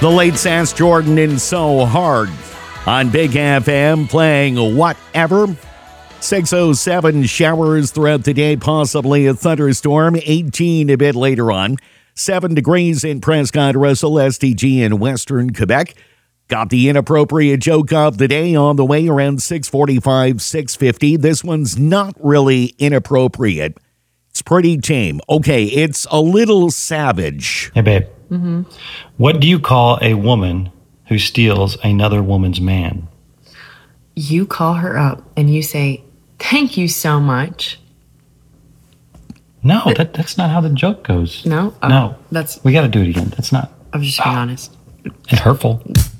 The late Sass Jordan and So Hard on Big FM playing Whatever. 6:07 showers throughout the day, possibly a thunderstorm. 18 a bit later on. 7 degrees in Prescott Russell, STG in Western Quebec. Got the inappropriate joke of the day on the way around 6:45, 6:50. This one's not really inappropriate. It's pretty tame. Okay, it's a little savage. Hey, babe. Mm-hmm. What do you call a woman who steals another woman's man? You call her up and you say, "Thank you so much." No, that's not how the joke goes. No? No. That's. We got to do it again. That's not. I'm just being honest. It's hurtful.